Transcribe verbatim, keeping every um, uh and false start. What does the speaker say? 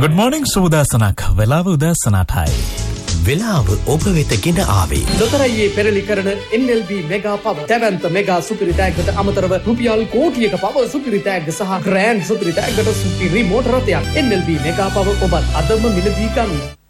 Good morning සුබදාසනක්. වෙලාව උදෑසන අටයි. වෙලාව ඔබ වෙත ගෙන ආවේ ලොතරැයියේ පෙරලි කරන N L B mega power දැවැන්ත මෙගා සුපිරි ටැග්ගට අමතරව රුපියල් කෝටියක පවර් සුපිරි ටැග්ග සහ ග්‍රෑන්ඩ් සුපිරි ටැග්ගට සුපිරි මෝටර රථයක් N L B mega power ඔබත් අදම මිලදී ගන්න.